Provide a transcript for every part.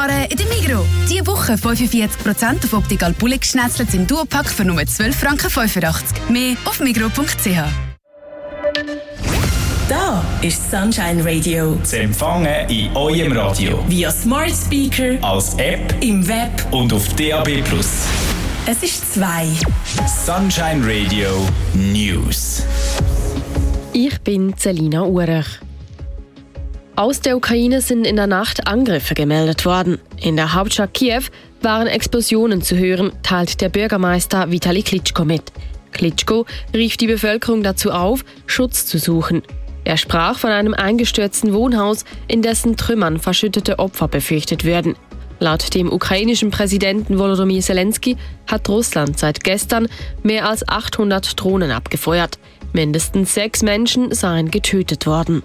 sparen in der Migros. Diese Woche 45% auf Optical Bullig Schnetzlets im Duopack für nur 12,85 Franken. Mehr auf migros.ch. Da ist Sunshine Radio. Zu empfangen in eurem Radio. Via Smart Speaker, als App, im Web und auf DAB+. Es ist 2. Sunshine Radio News. Ich bin Selina Urech. Aus der Ukraine sind in der Nacht Angriffe gemeldet worden. In der Hauptstadt Kiew waren Explosionen zu hören, teilt der Bürgermeister Vitali Klitschko mit. Klitschko rief die Bevölkerung dazu auf, Schutz zu suchen. Er sprach von einem eingestürzten Wohnhaus, in dessen Trümmern verschüttete Opfer befürchtet werden. Laut dem ukrainischen Präsidenten Volodymyr Zelensky hat Russland seit gestern mehr als 800 Drohnen abgefeuert. Mindestens 6 Menschen seien getötet worden.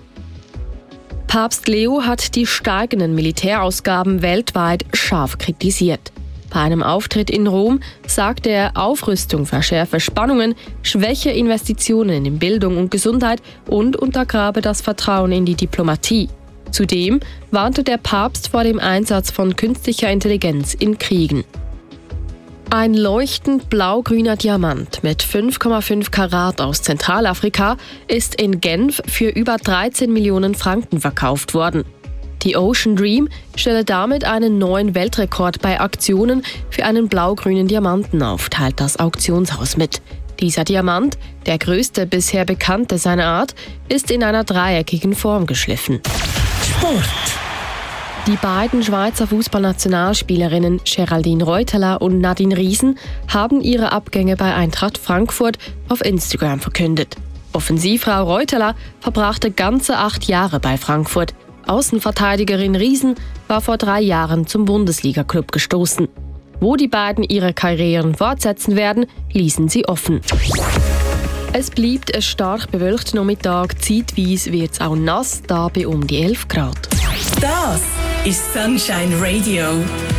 Papst Leo hat die steigenden Militärausgaben weltweit scharf kritisiert. Bei einem Auftritt in Rom sagte er, Aufrüstung verschärfe Spannungen, schwäche Investitionen in Bildung und Gesundheit und untergrabe das Vertrauen in die Diplomatie. Zudem warnte der Papst vor dem Einsatz von künstlicher Intelligenz in Kriegen. Ein leuchtend blau-grüner Diamant mit 5,5 Karat aus Zentralafrika ist in Genf für über 13 Millionen Franken verkauft worden. Die Ocean Dream stelle damit einen neuen Weltrekord bei Auktionen für einen blau-grünen Diamanten auf, teilt das Auktionshaus mit. Dieser Diamant, der größte bisher bekannte seiner Art, ist in einer dreieckigen Form geschliffen. Sport. Die beiden Schweizer Fußballnationalspielerinnen Geraldine Reuteler und Nadine Riesen haben ihre Abgänge bei Eintracht Frankfurt auf Instagram verkündet. Offensivfrau Reuteler verbrachte ganze 8 Jahre bei Frankfurt. Außenverteidigerin Riesen war vor 3 Jahren zum Bundesliga-Klub gestoßen. Wo die beiden ihre Karrieren fortsetzen werden, ließen sie offen. Es bleibt ein stark bewölkter Nachmittag, zeitweise wird es auch nass, da bei um die 11 Grad. Das ist Sunshine Radio.